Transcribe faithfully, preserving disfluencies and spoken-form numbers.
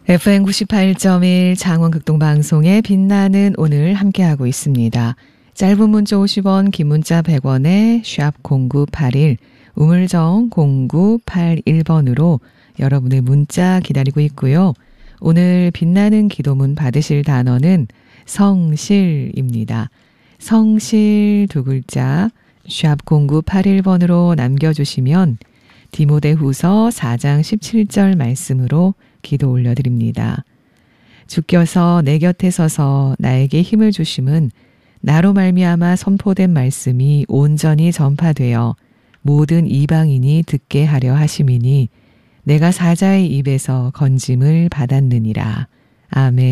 에프엠 구십팔 점 일 장원극동방송에 빛나는 오늘 함께하고 있습니다. 짧은 문자 오십 원, 긴 문자 백 원에 샵 공구팔일, 우물정 공구팔일 번으로 여러분의 문자 기다리고 있고요. 오늘 빛나는 기도문 받으실 단어는 성실입니다. 성실 두 글자 샵 공구팔일 번으로 남겨주시면 디모데후서 사 장 십칠 절 말씀으로 기도 올려드립니다. 주께서 내 곁에 서서 나에게 힘을 주심은 나로 말미암아 선포된 말씀이 온전히 전파되어 모든 이방인이 듣게 하려 하심이니 내가 사자의 입에서 건짐을 받았느니라. 아멘.